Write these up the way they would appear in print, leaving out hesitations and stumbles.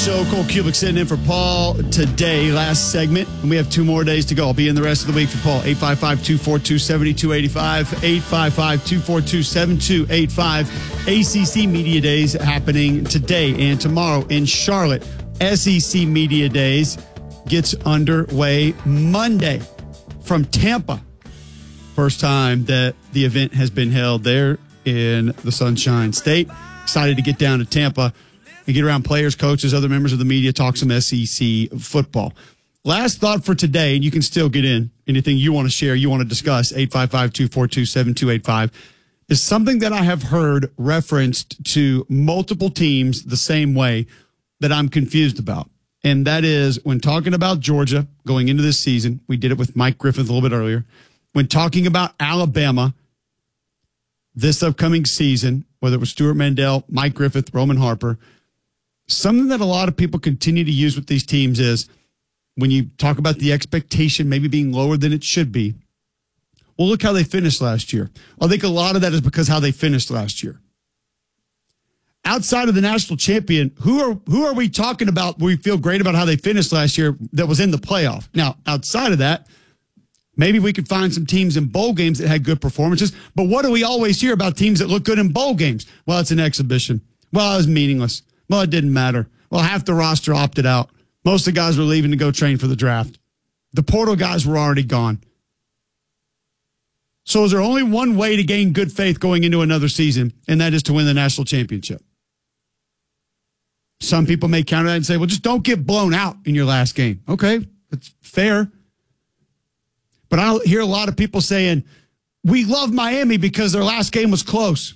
show. Cole Cubic sitting in for Paul today, last segment. And we have 2 more days to go. I'll be in the rest of the week for Paul. 855-242-7285. 855-242-7285. ACC Media Days happening today and tomorrow in Charlotte. SEC Media Days gets underway Monday from Tampa. First time that the event has been held there in the Sunshine State. Excited to get down to Tampa and get around players, coaches, other members of the media, talk some SEC football. Last thought for today, and you can still get in anything you want to share, you want to discuss, 855-242-7285, is something that I have heard referenced to multiple teams the same way that I'm confused about. And that is when talking about Georgia going into this season, we did it with Mike Griffith a little bit earlier, when talking about Alabama this upcoming season, whether it was Stuart Mandel, Mike Griffith, Roman Harper, something that a lot of people continue to use with these teams is when you talk about the expectation maybe being lower than it should be. Well, look how they finished last year. I think a lot of that is because how they finished last year. Outside of the national champion, who are we talking about where we feel great about how they finished last year that was in the playoff? Now, outside of that, maybe we could find some teams in bowl games that had good performances. But what do we always hear about teams that look good in bowl games? Well, it's an exhibition. Well, it was meaningless. Well, it didn't matter. Well, half the roster opted out. Most of the guys were leaving to go train for the draft. The portal guys were already gone. So is there only one way to gain good faith going into another season, and that is to win the national championship? Some people may counter that and say, well, just don't get blown out in your last game. Okay, that's fair. But I hear a lot of people saying, we love Miami because their last game was close.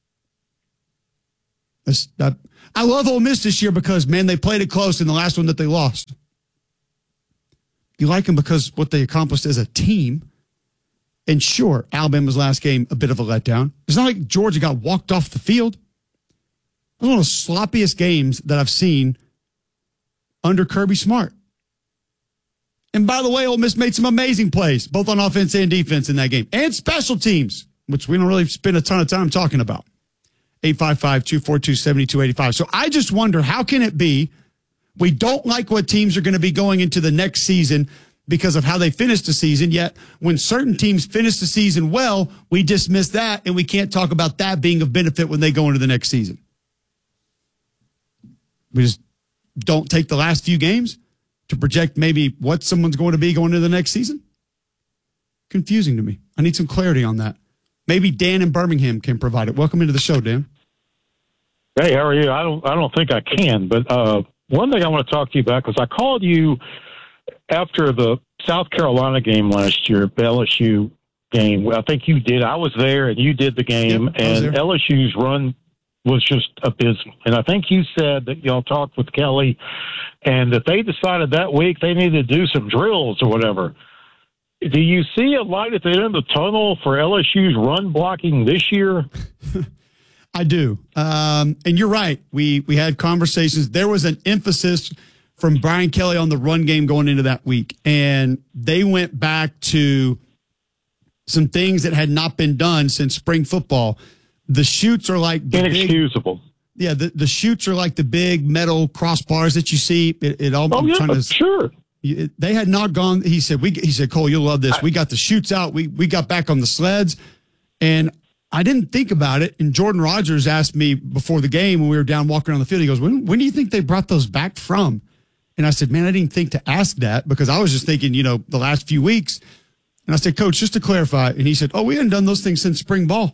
I love Ole Miss this year because, man, they played it close in the last one that they lost. You like them because what they accomplished as a team. And sure, Alabama's last game, a bit of a letdown. It's not like Georgia got walked off the field. It was one of the sloppiest games that I've seen under Kirby Smart. And by the way, Ole Miss made some amazing plays, both on offense and defense in that game. And special teams, which we don't really spend a ton of time talking about. 855-242-7285. So I just wonder, how can it be we don't like what teams are going to be going into the next season because of how they finished the season, yet when certain teams finish the season well, we dismiss that and we can't talk about that being of benefit when they go into the next season. We just don't take the last few games to project maybe what someone's going to be going into the next season? Confusing to me. I need some clarity on that. Maybe Dan in Birmingham can provide it. Welcome into the show, Dan. Hey, how are you? I don't think I can, but one thing I want to talk to you about, because I called you after the South Carolina game last year, the LSU game. I think you did. I was there, and you did the game, yep, and LSU's run was just abysmal. And I think you said that y'all talked with Kelly, and that they decided that week they needed to do some drills or whatever. Do you see a light at the end of the tunnel for LSU's run blocking this year? I do. And you're right. We had conversations. There was an emphasis from Brian Kelly on the run game going into that week. And they went back to some things that had not been done since spring football. The chutes are like the inexcusable. The chutes are like the big metal crossbars that you see. It all. Oh, yeah, sure. They had not gone. He said, Cole, you'll love this. We got the chutes out. We got back on the sleds. And I didn't think about it. And Jordan Rogers asked me before the game when we were down walking around the field, he goes, when do you think they brought those back from? And I said, man, I didn't think to ask that because I was just thinking, the last few weeks. And I said, Coach, just to clarify. And he said, we hadn't done those things since spring ball.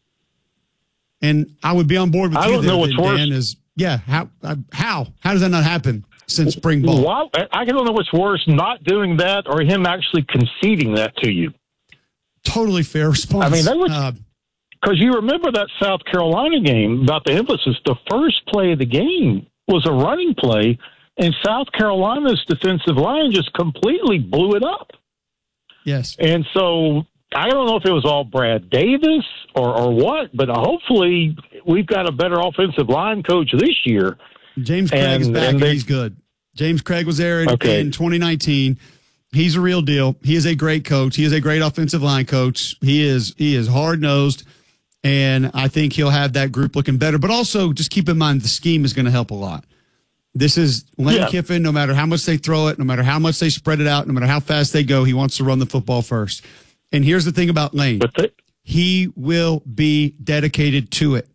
And I would be on board with you. I don't know what's worse. How does that not happen since spring ball? Well, I don't know what's worse, not doing that or him actually conceding that to you. Totally fair response. I mean, that was because you remember that South Carolina game about the emphasis. The first play of the game was a running play, and South Carolina's defensive line just completely blew it up. Yes. And so I don't know if it was all Brad Davis or what, but hopefully we've got a better offensive line coach this year. James Craig is back, and he's good. James Craig was there in 2019. He's a real deal. He is a great coach. He is a great offensive line coach. He is hard-nosed, and I think he'll have that group looking better. But also, just keep in mind, the scheme is going to help a lot. This is Lane Kiffin, no matter how much they throw it, no matter how much they spread it out, no matter how fast they go, he wants to run the football first. And here's the thing about Lane. He will be dedicated to it.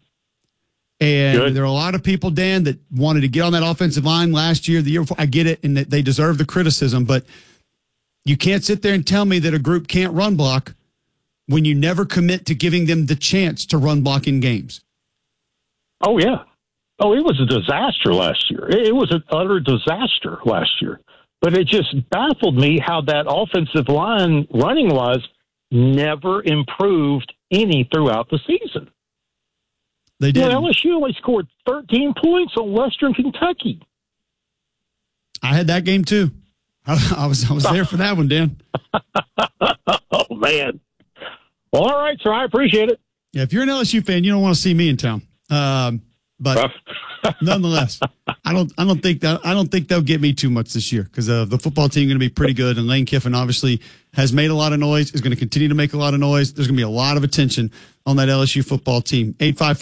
And there are a lot of people, Dan, that wanted to get on that offensive line last year, the year before. I get it, and that they deserve the criticism, but you can't sit there and tell me that a group can't run block when you never commit to giving them the chance to run block in games. Oh, yeah. Oh, it was a disaster last year. It was an utter disaster last year. But it just baffled me how that offensive line, running-wise, never improved any throughout the season. They did. LSU only scored 13 points on Western Kentucky. I had that game, too. I was there for that one, Dan. Oh, man. Well, all right, sir. I appreciate it. Yeah, if you're an LSU fan, you don't want to see me in town. But nonetheless, I don't think they'll get me too much this year because the football team is going to be pretty good, and Lane Kiffin obviously has made a lot of noise, is going to continue to make a lot of noise. There's going to be a lot of attention on that LSU football team.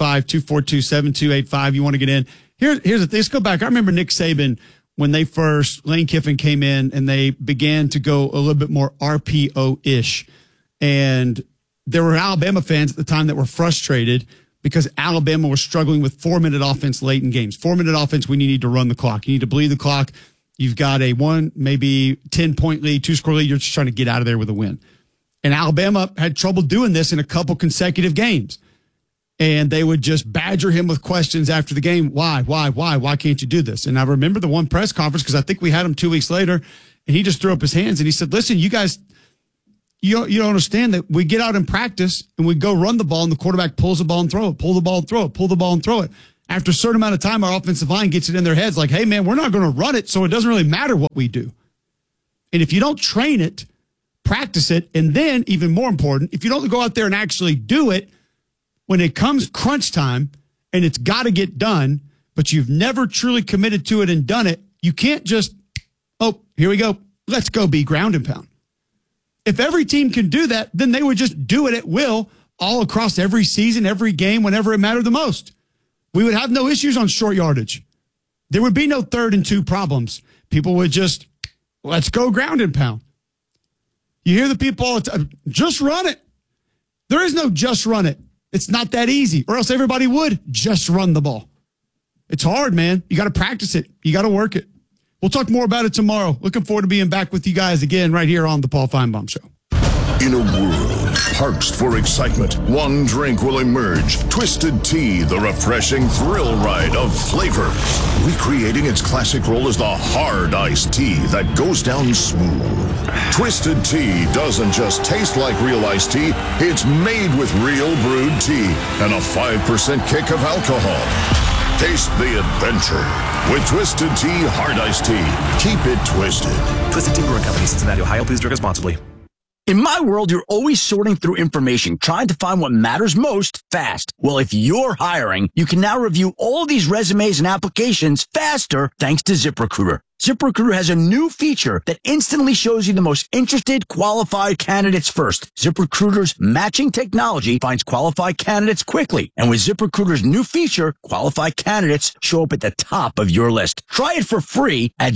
855-242-7285. You want to get in? Here's the thing. Let's go back. I remember Nick Saban when Lane Kiffin came in and they began to go a little bit more RPO-ish, and there were Alabama fans at the time that were frustrated because Alabama was struggling with 4-minute offense late in games. 4-minute offense when you need to run the clock. You need to bleed the clock. You've got a 10-point lead, 2-score lead. You're just trying to get out of there with a win. And Alabama had trouble doing this in a couple consecutive games. And they would just badger him with questions after the game. Why? Why can't you do this? And I remember the one press conference because I think we had him 2 weeks later, and he just threw up his hands and he said, listen, you guys, you don't understand that we get out in practice and we go run the ball and the quarterback pulls the ball and throw it, pull the ball and throw it, pull the ball and throw it. After a certain amount of time, our offensive line gets it in their heads like, hey, man, we're not going to run it, so it doesn't really matter what we do. And if you don't train it, practice it, and then, even more important, if you don't go out there and actually do it, when it comes crunch time and it's got to get done, but you've never truly committed to it and done it, you can't just, here we go, let's go be ground and pound. If every team can do that, then they would just do it at will all across every season, every game, whenever it mattered the most. We would have no issues on short yardage. There would be no 3rd and 2 problems. People would just, let's go ground and pound. You hear the people all the time, just run it. There is no just run it. It's not that easy, or else everybody would just run the ball. It's hard, man. You got to practice it. You got to work it. We'll talk more about it tomorrow. Looking forward to being back with you guys again right here on the Paul Feinbaum Show. In a world parched for excitement, one drink will emerge. Twisted Tea, the refreshing thrill ride of flavor. Recreating its classic role as the hard iced tea that goes down smooth. Twisted Tea doesn't just taste like real iced tea, it's made with real brewed tea and a 5% kick of alcohol. Taste the adventure with Twisted Tea Hard Iced Tea. Keep it twisted. Twisted Tea Brewing Company, Cincinnati, Ohio. Please drink responsibly. In my world, you're always sorting through information, trying to find what matters most fast. Well, if you're hiring, you can now review all these resumes and applications faster thanks to ZipRecruiter. ZipRecruiter has a new feature that instantly shows you the most interested, qualified candidates first. ZipRecruiter's matching technology finds qualified candidates quickly. And with ZipRecruiter's new feature, qualified candidates show up at the top of your list. Try it for free at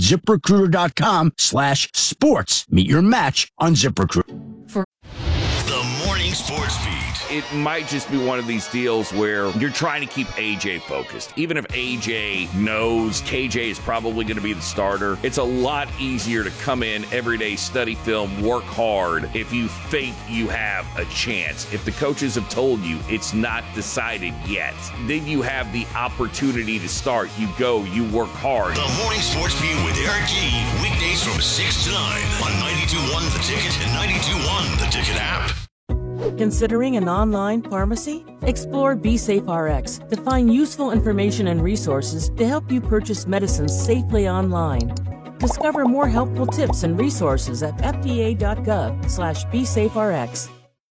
ZipRecruiter.com/sports. Meet your match on ZipRecruiter. The Morning Sports Beat. It might just be one of these deals where you're trying to keep AJ focused. Even if AJ knows KJ is probably going to be the starter, it's a lot easier to come in every day, study film, work hard if you think you have a chance. If the coaches have told you it's not decided yet, then you have the opportunity to start. You go, you work hard. The Morning Sports Beat with Eric G. Weekdays from 6 to 9 on 92.1 The Ticket and 92.1 The Ticket app. Considering an online pharmacy? Explore BeSafeRx to find useful information and resources to help you purchase medicines safely online. Discover more helpful tips and resources at fda.gov/BeSafeRx.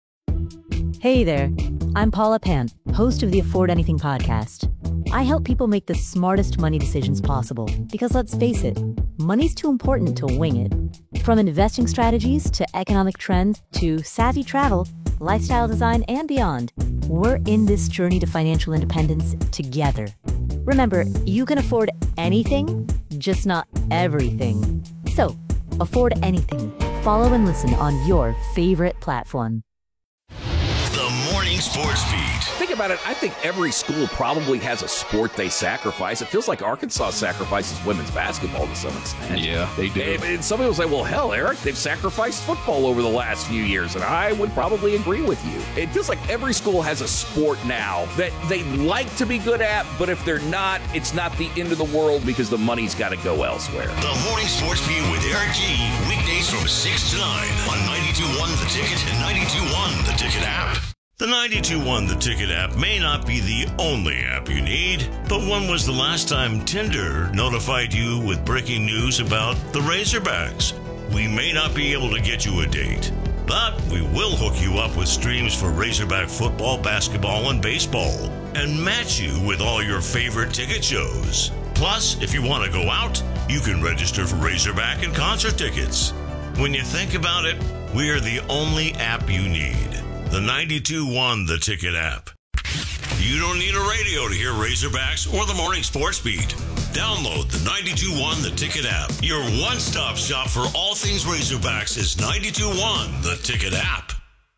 Hey there, I'm Paula Pant, host of the Afford Anything podcast. I help people make the smartest money decisions possible because, let's face it, money's too important to wing it. From investing strategies to economic trends to savvy travel, lifestyle design, and beyond, we're in this journey to financial independence together. Remember, you can afford anything, just not everything. So, afford anything. Follow and listen on your favorite platform. The Morning Sports Beat. Think about it. I think every school probably has a sport they sacrifice. It feels like Arkansas sacrifices women's basketball to some extent. Yeah, they do. And some people say, well, hell, Eric, they've sacrificed football over the last few years. And I would probably agree with you. It feels like every school has a sport now that they like to be good at, but if they're not, it's not the end of the world because the money's got to go elsewhere. The Morning Sports Beat with Eric G. Weekdays from 6 to 9 on 92.1 The Ticket and 92.1 The Ticket app. The 92.1 The Ticket app may not be the only app you need, but when was the last time Tinder notified you with breaking news about the Razorbacks? We may not be able to get you a date, but we will hook you up with streams for Razorback football, basketball, and baseball, and match you with all your favorite ticket shows. Plus, if you want to go out, you can register for Razorback and concert tickets. When you think about it, we are the only app you need. The 92.1 The Ticket app. You don't need a radio to hear Razorbacks or the Morning Sports Beat. Download the 92.1 The Ticket app. Your one-stop shop for all things Razorbacks is 92.1 The Ticket app.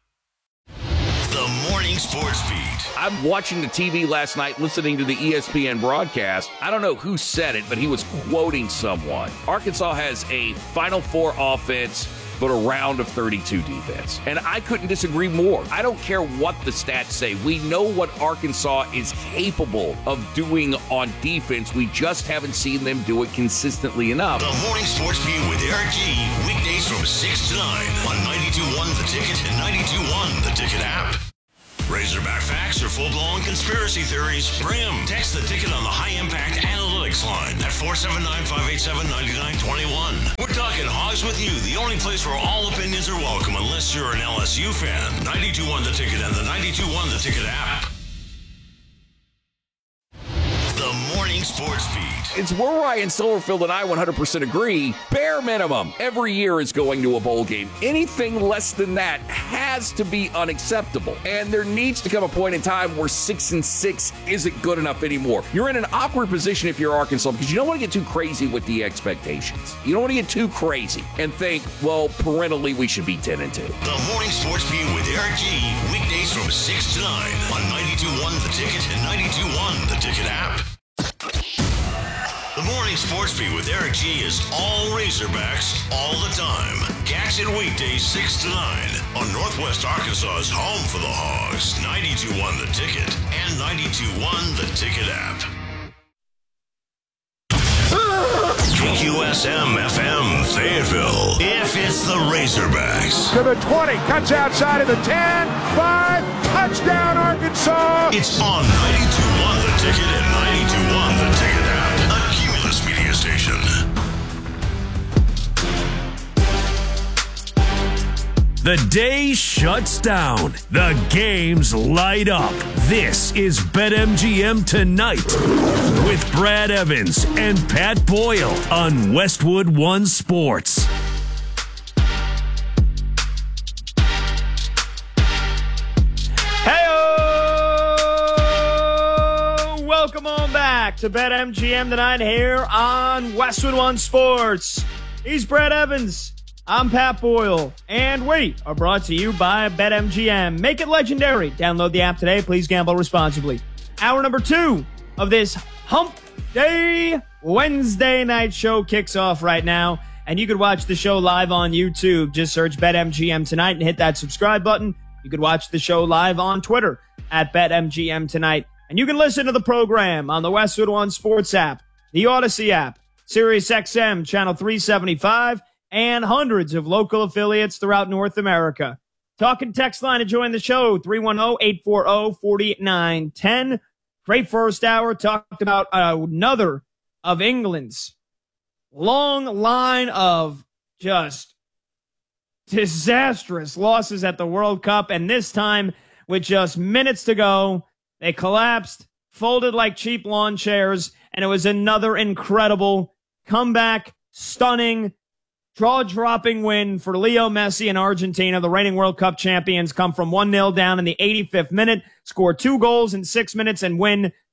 The Morning Sports Beat. I'm watching the TV last night, listening to the ESPN broadcast. I don't know who said it, but he was quoting someone. Arkansas has a Final Four offense, but a round of 32 defense. And I couldn't disagree more. I don't care what the stats say. We know what Arkansas is capable of doing on defense. We just haven't seen them do it consistently enough. The Morning Sports Beat with Eric G. Weekdays from 6 to 9 on 92.1 The Ticket and 92.1 The Ticket app. Razorback facts or full-blown conspiracy theories? Bring them. Text The Ticket on the high-impact analytics line at 479-587-9921. We're talking Hogs with you, the only place where all opinions are welcome unless you're an LSU fan. 92.1 The Ticket and the 92.1 The Ticket app. The Morning Sports Beat. It's where Ryan Silverfield and I 100% agree. Bare minimum, every year is going to a bowl game. Anything less than that has to be unacceptable. And there needs to come a point in time where 6-6 isn't good enough anymore. You're in an awkward position if you're Arkansas because you don't want to get too crazy with the expectations. You don't want to get too crazy and think, well, parentally we should be 10-2. The Morning Sports Beat with Eric G. Weekdays from 6 to 9 on 92.1 The Ticket and 92.1 The Ticket app. The Morning Sports Beat with Eric G. is all Razorbacks all the time. Catch it weekdays 6 to 9 on Northwest Arkansas's home for the Hogs, 92.1 The Ticket and 92.1 The Ticket app. KQSM FM Fayetteville. If it's the Razorbacks. To the 20, cuts outside of the 10, 5, touchdown Arkansas. It's on 92.1 The Ticket and 92.1 The Ticket app. A Cumulus Media station. The day shuts down. The games light up. This is BetMGM Tonight with Brad Evans and Pat Boyle on Westwood One Sports. Hey-o! Welcome on back to BetMGM Tonight here on Westwood One Sports. He's Brad Evans. I'm Pat Boyle, and we are brought to you by BetMGM. Make it legendary. Download the app today. Please gamble responsibly. Hour number 2 of this Hump Day Wednesday night show kicks off right now, and you could watch the show live on YouTube. Just search BetMGM Tonight and hit that subscribe button. You could watch the show live on Twitter at BetMGM Tonight, and you can listen to the program on the Westwood One Sports app, the Odyssey app, SiriusXM Channel 375, and hundreds of local affiliates throughout North America. Talk and text line to join the show, 310-840-4910. Great first hour. Talked about another of England's long line of just disastrous losses at the World Cup. And this time, with just minutes to go, they collapsed, folded like cheap lawn chairs, and it was another incredible comeback, stunning, jaw-dropping win for Leo Messi and Argentina. The reigning World Cup champions come from 1-0 down in the 85th minute, score 2 goals in 6 minutes, and win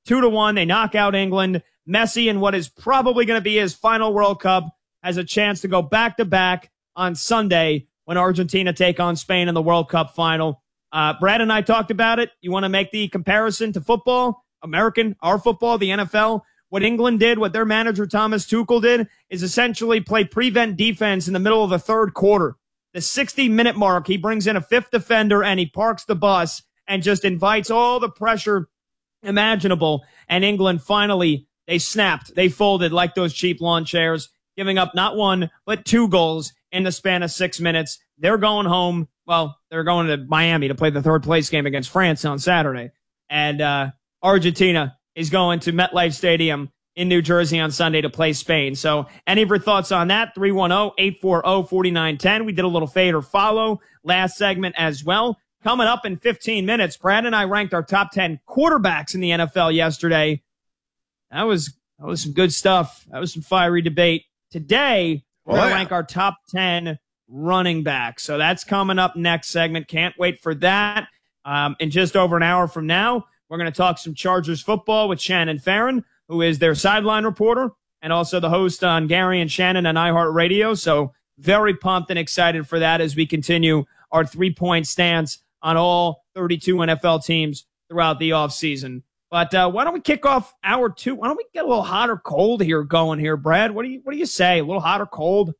2-1. They knock out England. Messi, in what is probably going to be his final World Cup, has a chance to go back-to-back on Sunday when Argentina take on Spain in the World Cup final. Brad and I talked about it. You want to make the comparison to football, our football, the NFL. What England did, what their manager Thomas Tuchel did, is essentially play prevent defense in the middle of the third quarter. The 60-minute mark, he brings in a fifth defender and he parks the bus and just invites all the pressure imaginable. And England finally, they snapped. They folded like those cheap lawn chairs, giving up not one, but 2 goals in the span of 6 minutes. They're going home. Well, they're going to Miami to play the third place game against France on Saturday. And Argentina is going to MetLife Stadium in New Jersey on Sunday to play Spain. So any of your thoughts on that? 310-840-4910. We did a little fade or follow last segment as well. Coming up in 15 minutes, Brad and I ranked our top 10 quarterbacks in the NFL yesterday. That was some good stuff. That was some fiery debate. Today, we're going to rank our top 10 running backs. So that's coming up next segment. Can't wait for that. In just over an hour from now, we're going to talk some Chargers football with Shannon Farron, who is their sideline reporter and also the host on Gary and Shannon on iHeartRadio. So very pumped and excited for that as we continue our 3-point stance on all 32 NFL teams throughout the offseason. But why don't we kick off hour 2? Why don't we get a little hot or cold going here, Brad? What do you say? A little hot or cold?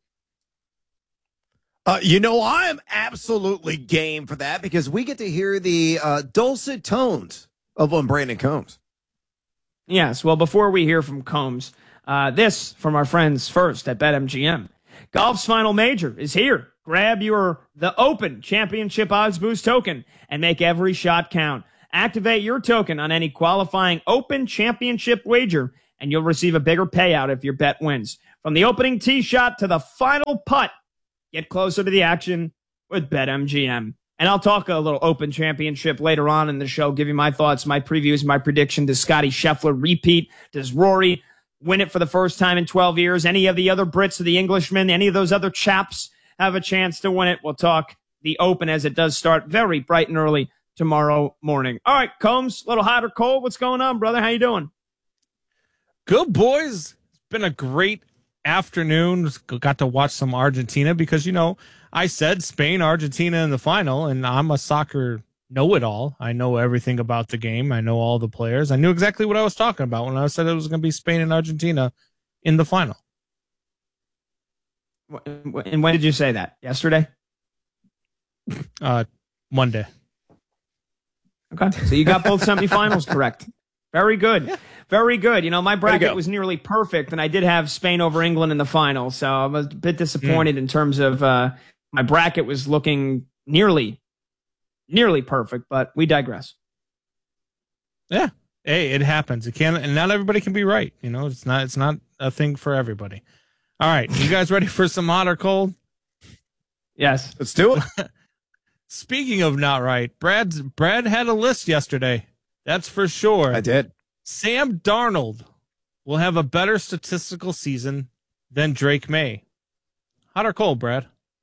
I'm absolutely game for that because we get to hear the dulcet tones of one Brandon Combs. Yes, well, before we hear from Combs, this from our friends first at BetMGM. Golf's final major is here. Grab The Open Championship Odds Boost token and make every shot count. Activate your token on any qualifying Open Championship wager, and you'll receive a bigger payout if your bet wins. From the opening tee shot to the final putt, get closer to the action with BetMGM. And I'll talk a little Open Championship later on in the show, give you my thoughts, my previews, my prediction. Does Scotty Scheffler repeat? Does Rory win it for the first time in 12 years? Any of the other Brits or the Englishmen, any of those other chaps have a chance to win it? We'll talk the Open as it does start very bright and early tomorrow morning. All right, Combs, a little hot or cold? What's going on, brother? How you doing? Good, boys. It's been a great afternoon. Got to watch some Argentina because, I said Spain, Argentina in the final, and I'm a soccer know-it-all. I know everything about the game. I know all the players. I knew exactly what I was talking about when I said it was going to be Spain and Argentina in the final. And when did you say that? Yesterday? Monday. Okay, so you got both semifinals correct. Very good. Yeah. Very good. My bracket was nearly perfect, and I did have Spain over England in the final, so I was a bit disappointed in terms of my bracket was looking nearly perfect, but we digress. Yeah. Hey, it happens. It can, and not everybody can be right. It's not a thing for everybody. All right, you guys ready for some hot or cold? Yes. Let's do it. Speaking of not right, Brad had a list yesterday. That's for sure. I did. Sam Darnold will have a better statistical season than Drake May. Hot or cold, Brad?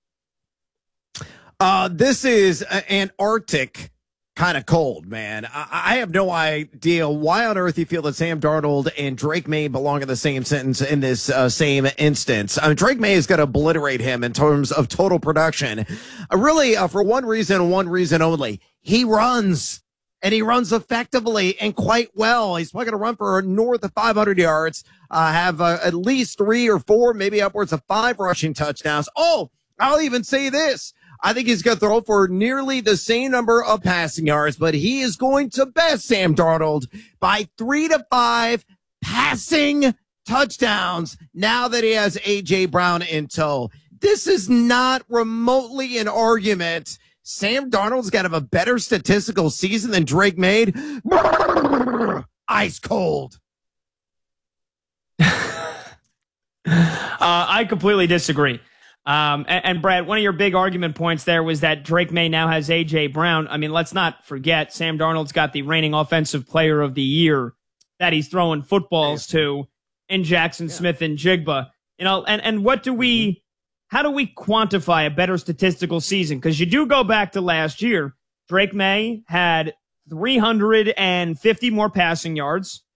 This is Antarctic kind of cold, man. I have no idea why on earth you feel that Sam Darnold and Drake May belong in the same sentence in this same instance. Drake May is going to obliterate him in terms of total production. Really, for one reason only. He runs. And he runs effectively and quite well. He's probably going to run for north of 500 yards, have at least 3 or 4, maybe upwards of 5 rushing touchdowns. Oh, I'll even say this. I think he's going to throw for nearly the same number of passing yards, but he is going to best Sam Darnold by 3 to 5 passing touchdowns now that he has A.J. Brown in tow. This is not remotely an argument. Sam Darnold's got to have a better statistical season than Drake made. Ice cold. I completely disagree. And Brad, one of your big argument points there was that Drake May now has A.J. Brown. I mean, let's not forget Sam Darnold's got the reigning offensive player of the year that he's throwing footballs to in Jackson Smith and Jigba. And how do we quantify a better statistical season? Because you do go back to last year. Drake May had 350 more passing yards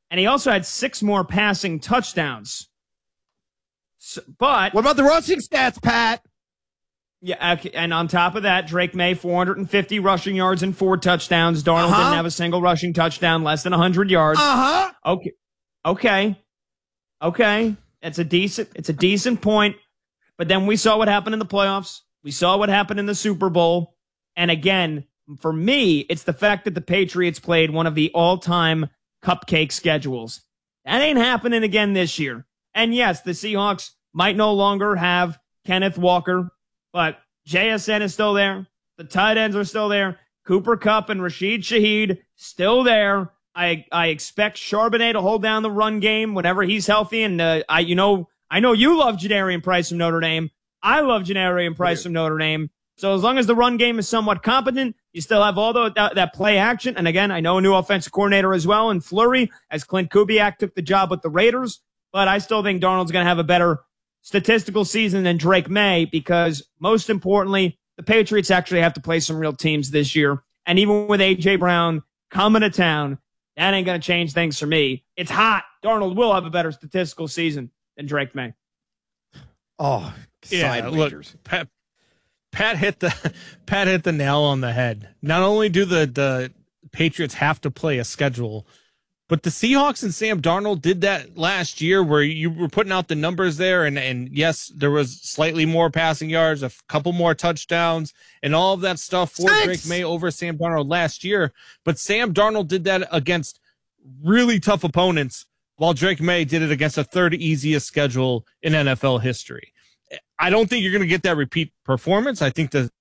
and he also had 6 more passing touchdowns. But what about the rushing stats, Pat? Yeah, and on top of that, Drake May, 450 rushing yards and 4 touchdowns. Darnold didn't have a single rushing touchdown, less than 100 yards. Okay. It's a decent point. But then we saw what happened in the playoffs. We saw what happened in the Super Bowl. And again, for me, it's the fact that the Patriots played one of the all-time cupcake schedules. That ain't happening again this year. And yes, the Seahawks might no longer have Kenneth Walker, but JSN is still there. The tight ends are still there. Cooper Kupp and Rashid Shaheed still there. I expect Charbonnet to hold down the run game whenever he's healthy. And I know you love Janarian Price from Notre Dame. I love Janarian Price from Notre Dame. So as long as the run game is somewhat competent, you still have all that play action. And again, I know a new offensive coordinator as well in Fleury, as Clint Kubiak took the job with the Raiders. But I still think Darnold's going to have a better statistical season than Drake May, because most importantly, the Patriots actually have to play some real teams this year. And even with A.J. Brown coming to town, that ain't going to change things for me. It's hot. Darnold will have a better statistical season than Drake May. Oh, yeah, look, Pat hit the nail on the head. Not only do the Patriots have to play a schedule, but the Seahawks and Sam Darnold did that last year, where you were putting out the numbers there, and yes, there was slightly more passing yards, a couple more touchdowns, and all of that stuff for Drake May over Sam Darnold last year. But Sam Darnold did that against really tough opponents, while Drake May did it against the third easiest schedule in NFL history. I don't think you're going to get that repeat performance. I think the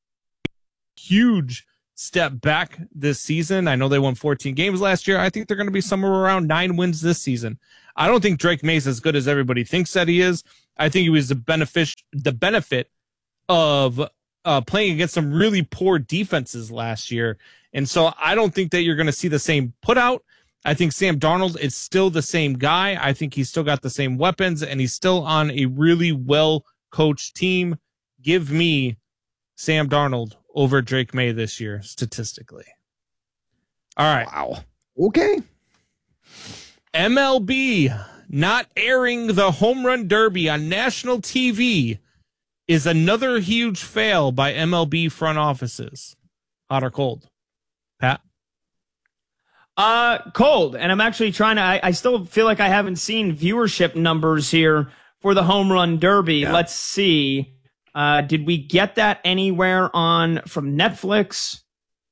huge step back this season. I know they won 14 games last year. I think they're going to be somewhere around 9 wins this season. I don't think Drake May's as good as everybody thinks that he is. I think he was the benefit of playing against some really poor defenses last year. And so I don't think that you're going to see the same put out. I think Sam Darnold is still the same guy. I think he's still got the same weapons, and he's still on a really well-coached team. Give me Sam Darnold over Drake May this year, statistically. All right. Wow. Okay. MLB not airing the Home Run Derby on national TV is another huge fail by MLB front offices. Hot or cold? Pat? Cold. And I'm actually I still feel like I haven't seen viewership numbers here for the Home Run Derby. Yeah. Let's see. Did we get that anywhere from Netflix?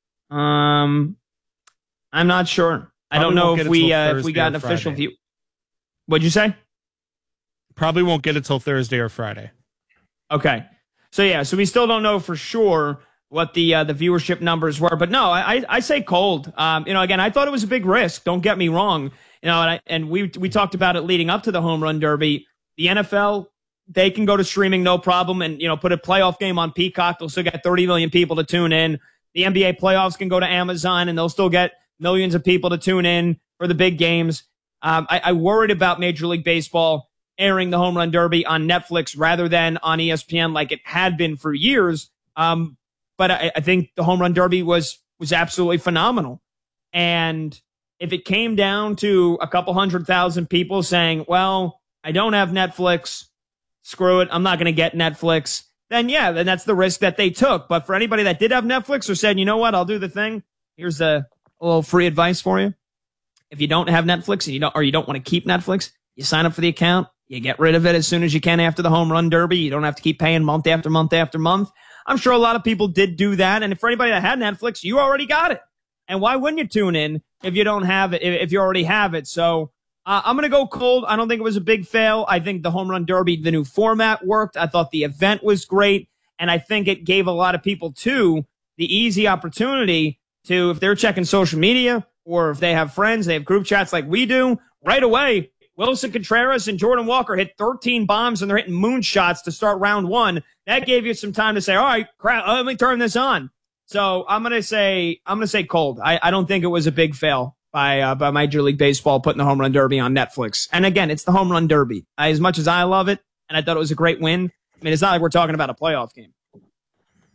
I'm not sure. I don't know if we got an official view. What'd you say? Probably won't get it till Thursday or Friday. Okay. So we still don't know for sure what the viewership numbers were, but no, I say cold. Again, I thought it was a big risk. Don't get me wrong. And we talked about it leading up to the Home Run Derby. The NFL, they can go to streaming no problem and, put a playoff game on Peacock. They'll still get 30 million people to tune in. The NBA playoffs can go to Amazon and they'll still get millions of people to tune in for the big games. I worried about Major League Baseball airing the Home Run Derby on Netflix rather than on ESPN like it had been for years. But I think the Home Run Derby was absolutely phenomenal. And if it came down to a couple 100,000 people saying, well, I don't have Netflix, screw it, I'm not going to get Netflix, then that's the risk that they took. But for anybody that did have Netflix or said, you know what, I'll do the thing, here's a little free advice for you. If you don't have Netflix and you don't want to keep Netflix, you sign up for the account, you get rid of it as soon as you can after the Home Run Derby. You don't have to keep paying month after month after month. I'm sure a lot of people did do that. And for anybody that had Netflix, you already got it. And why wouldn't you tune in if you don't have it, if you already have it? So I'm going to go cold. I don't think it was a big fail. I think the Home Run Derby, the new format worked. I thought the event was great. And I think it gave a lot of people, too, the easy opportunity to, if they're checking social media or if they have friends, they have group chats like we do, right away, Wilson Contreras and Jordan Walker hit 13 bombs and they're hitting moonshots to start round 1. That gave you some time to say, all right, crap, let me turn this on. So I'm gonna say cold. I don't think it was a big fail by Major League Baseball putting the Home Run Derby on Netflix. And again, it's the Home Run Derby. As much as I love it, and I thought it was a great win, I mean, it's not like we're talking about a playoff game.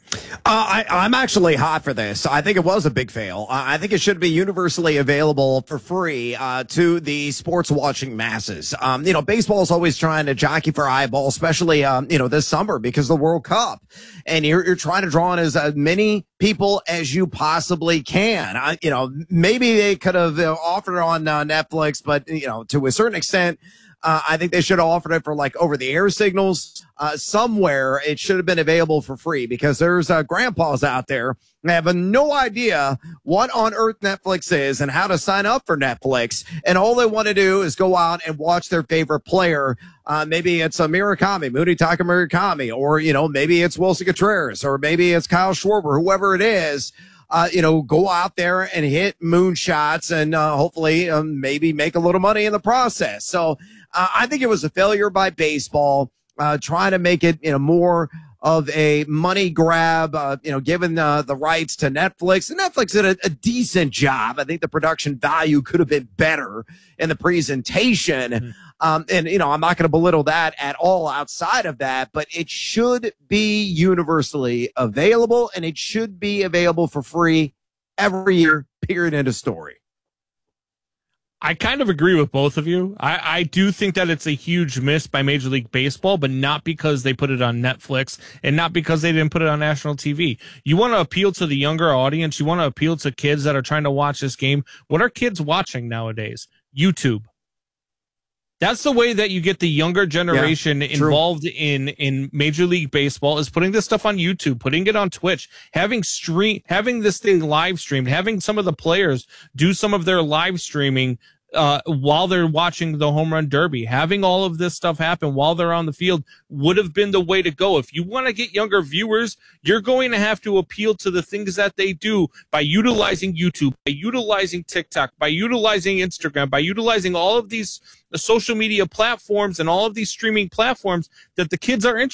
I'm actually hot for this. I think it was a big fail. I think it should be universally available for free to the sports watching masses. Baseball is always trying to jockey for eyeballs, especially this summer because of the World Cup, and you're trying to draw in as many people as you possibly can. Maybe they could have offered it on Netflix, but to a certain extent. I think they should have offered it for like over the air signals somewhere. It should have been available for free because there's grandpas out there that have no idea what on earth Netflix is and how to sign up for Netflix. And all they want to do is go out and watch their favorite player. Maybe it's Murakami, Munetaka Murakami, or, maybe it's Wilson Contreras, or maybe it's Kyle Schwarber, whoever it is. Go out there and hit moonshots and hopefully maybe make a little money in the process. So I think it was a failure by baseball, trying to make it more of a money grab, given the rights to Netflix. And Netflix did a decent job. I think the production value could have been better in the presentation. And I'm not going to belittle that at all outside of that, but it should be universally available, and it should be available for free every year, period, end of story. I kind of agree with both of you. I do think that it's a huge miss by Major League Baseball, but not because they put it on Netflix and not because they didn't put it on national TV. You want to appeal to the younger audience. You want to appeal to kids that are trying to watch this game. What are kids watching nowadays? YouTube. That's the way that you get the younger generation involved in Major League Baseball, is putting this stuff on YouTube, putting it on Twitch, having this thing live streamed, having some of the players do some of their live streaming while they're watching the home run derby. Having all of this stuff happen while they're on the field would have been the way to go. If you want to get younger viewers, you're going to have to appeal to the things that they do by utilizing YouTube, by utilizing TikTok, by utilizing Instagram, by utilizing all of these social media platforms and all of these streaming platforms that the kids are interested